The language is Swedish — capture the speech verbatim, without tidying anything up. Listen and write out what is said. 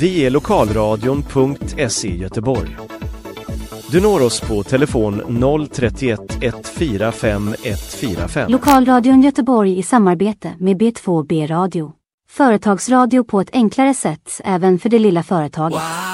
Vi är lokalradion punkt se Göteborg. Du når oss på telefon noll tre ett ett fyra fem ett fyra fem. Lokalradion Göteborg i samarbete med B två B Radio. Företagsradio på ett enklare sätt även för det lilla företaget. Wow.